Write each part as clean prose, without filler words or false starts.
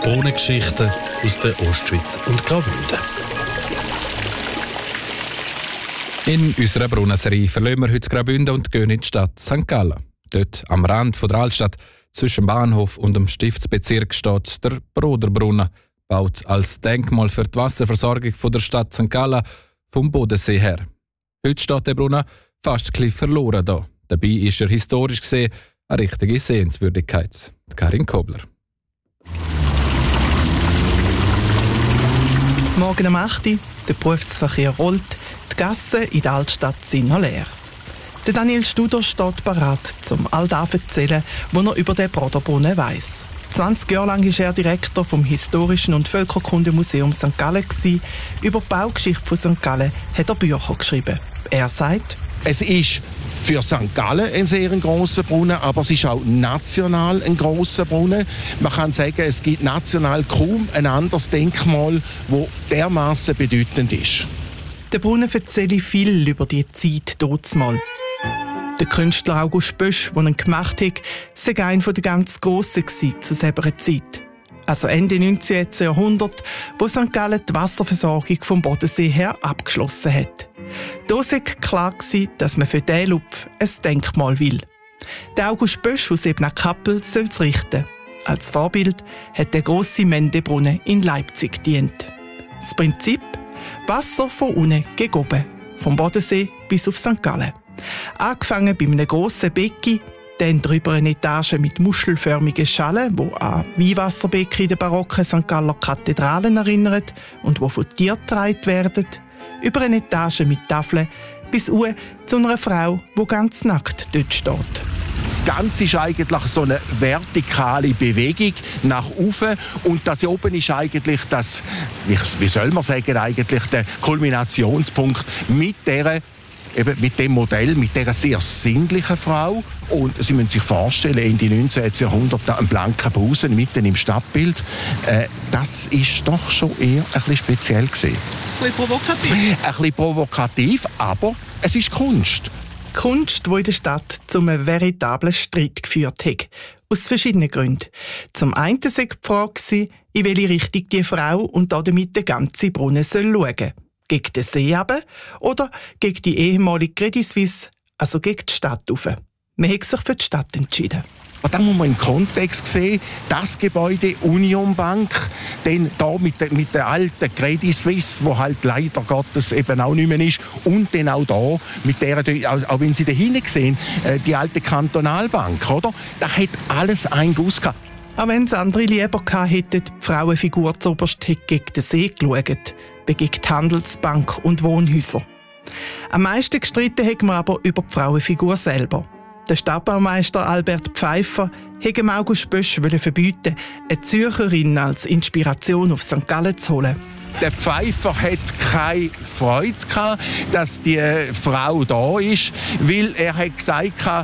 Brunnengeschichten aus der Ostschweiz und Graubünden. In unserer Brunnenserie verlassen wir heute Graubünden und gehen in die Stadt St. Gallen. Dort am Rand der Altstadt, zwischen dem Bahnhof und dem Stiftsbezirk, steht der Broderbrunnen, gebaut als Denkmal für die Wasserversorgung der Stadt St. Gallen vom Bodensee her. Heute steht der Brunnen fast ein bisschen verloren da. Dabei ist er historisch gesehen eine richtige Sehenswürdigkeit. Karin Kobler. Morgen um 8 Uhr, der Berufsverkehr rollt, die Gassen in der Altstadt sind noch leer. Der Daniel Studer steht bereit, um all das zu erzählen, was er über den Broderbrunnen weiss. 20 Jahre lang war er Direktor vom Historischen und Völkerkundemuseum St. Gallen. Über die Baugeschichte von St. Gallen hat er Bücher geschrieben. Er sagt: Es ist für St. Gallen ein sehr grosser Brunnen, aber es ist auch national ein grosser Brunnen. Man kann sagen, es gibt national kaum ein anderes Denkmal, das dermaßen bedeutend ist. Der Brunnen erzähle viel über die Zeit dazumal. Der Künstler August Bösch, der ihn gemacht hat, sei einer der ganz Grossen zu selber Zeit. Also Ende 19. Jahrhundert, wo St. Gallen die Wasserversorgung vom Bodensee her abgeschlossen hat. Da war klar, dass man für diesen Lupf ein Denkmal will. Der August Bösch aus Ebnakappel soll es richten. Als Vorbild hat der grosse Mendebrunnen in Leipzig gedient. Das Prinzip: Wasser von unten gegen oben, vom Bodensee bis auf St. Gallen. Angefangen bei einem grossen Becken, dann drüber eine Etage mit muschelförmigen Schalen, die an Weihwasserbecken in den barocken St. Galler Kathedralen erinnert und die von Tieren getragen werden, über eine Etage mit Tafeln bis zu einer Frau, die ganz nackt dort steht. Das Ganze ist eigentlich so eine vertikale Bewegung nach oben und das hier oben ist eigentlich das, wie soll man sagen, eigentlich der Kulminationspunkt mit dem Modell, mit dieser sehr sinnlichen Frau. Und Sie müssen sich vorstellen, Ende 19. Jahrhundert ein blanker Busen mitten im Stadtbild. Das ist doch schon eher ein bisschen speziell gewesen. Ein bisschen provokativ? Ein bisschen provokativ, aber es ist Kunst. Kunst, die in der Stadt zu einem veritablen Streit geführt hat. Aus verschiedenen Gründen. Zum einen war die Frage, in welche Richtung die Frau und damit der ganze Brunnen schauen soll. Gegen den See runter oder gegen die ehemalige Credit Suisse, also gegen die Stadt rauf. Man hat sich für die Stadt entschieden. Und dann muss man im Kontext sehen, das Gebäude Union Bank, dann da mit der alten Credit Suisse, wo halt leider Gottes eben auch nicht mehr ist, und dann auch da mit der, auch wenn Sie da hinten sehen, die alte Kantonalbank, oder? Da hat alles einen Guss gehabt. Auch wenn es andere lieber hätten, die Frauenfigur zuoberst gegen den See geschaut, gegen die Handelsbank und Wohnhäuser. Am meisten gestritten haben wir aber über die Frauenfigur selber. Der Stadtbaumeister Albert Pfeiffer wollte August Bösch verbieten, eine Zürcherin als Inspiration auf St. Gallen zu holen. Der Pfeiffer hat keine Freude gehabt, dass die Frau da ist, weil er hat gesagt, da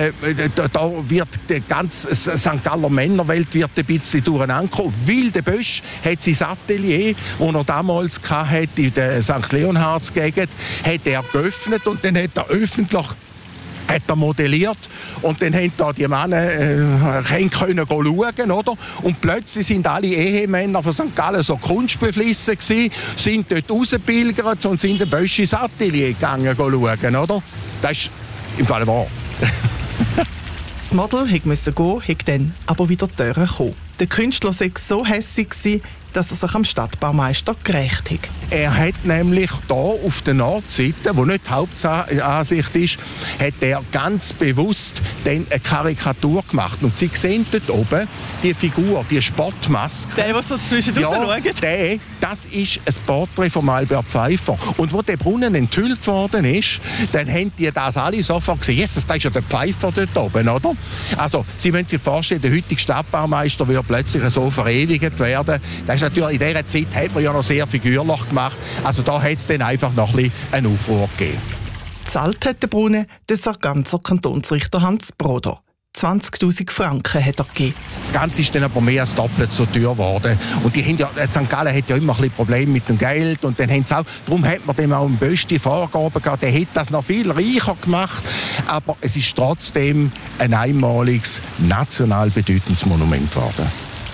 wird die ganze St. Galler Männerwelt wird ein bisschen durcheinander kommen, weil der Bösch hat sein Atelier, das er damals hatte, in der St. Leonhards-Gegend, hat er geöffnet und dann hat er öffentlich modelliert und dann haben da die Männer können schauen, oder? Und plötzlich sind alle Ehemänner von St. Gallen so kunstbeflissen gewesen, sind dort rausgepilgert und sind in Bösch ins Atelier gegangen schauen, oder? Das ist im Fall wahr. Das Model musste gehen, hat dann aber wieder durchgekommen. Der Künstler war so hässig, dass er sich am Stadtbaumeister gerecht hat. Er hat nämlich hier auf der Nordseite, wo nicht die Hauptansicht ist, hat er ganz bewusst dann eine Karikatur gemacht. Und Sie sehen dort oben die Figur, die Sportmaske. Der so zwischendurch schaut? Das ist ein Porträt von Albert Pfeiffer. Und wo der Brunnen enthüllt worden ist, dann haben die das alle sofort gesehen. Jesus, das ist ja der Pfeiffer dort oben, oder? Also, Sie müssen sich vorstellen, der heutige Stadtbaumeister wird plötzlich so verewigt werden. Das ist natürlich, in dieser Zeit hat man ja noch sehr figürlich gemacht. Also da hat es dann einfach noch ein bisschen einen Aufruhr gegeben. Zahlt hat der Brunnen der Sarganser Kantonsrichter Hans Broder. 20'000 Franken hat er gegeben. Das Ganze ist dann aber mehr als doppelt so teuer geworden. Und die haben ja, St. Gallen hat ja immer ein bisschen Probleme mit dem Geld. Und dann haben sie auch, darum hat man dem auch am besten Vorgaben gehabt. Der hätte das noch viel reicher gemacht. Aber es ist trotzdem ein einmaliges, national bedeutendes Monument geworden.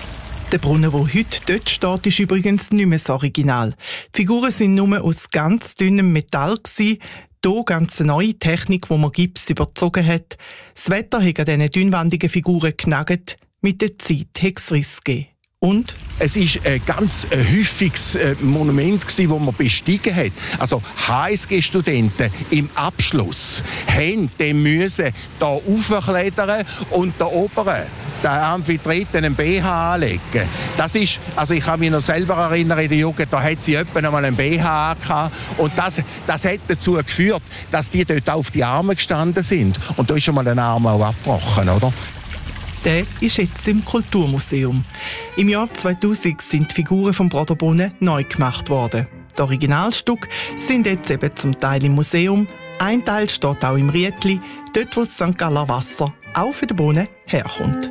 Der Brunnen, der heute dort steht, ist übrigens nicht mehr das Original. Die Figuren waren nur aus ganz dünnem Metall. Hier ganz eine neue Technik, die man Gips überzogen hat. Das Wetter hat an diesen dünnwandigen Figuren genagelt. Mit der Zeit hat es Riss gegeben. Und? Es war ein ganz häufiges Monument, das man bestiegen hat. Also HSG-Studenten im Abschluss müssen hier raufklettern und da oben den Amphitriten einen BH anlegen. Das ist, also ich kann mich noch selber erinnern, in der Jugend, da hat sie etwa einmal einen BH angehabt. Und das hat dazu geführt, dass die dort auf die Arme gestanden sind. Und da ist schon mal ein Arm auch abgebrochen, oder? Der ist jetzt im Kulturmuseum. Im Jahr 2000 sind die Figuren vom Broderbrunnen neu gemacht worden. Die Originalstücke sind jetzt eben zum Teil im Museum. Ein Teil steht auch im Rietli, dort wo das St. Galler Wasser auch für den Brunnen herkommt.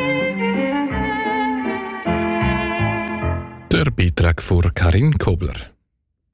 Der Beitrag von Karin Kobler.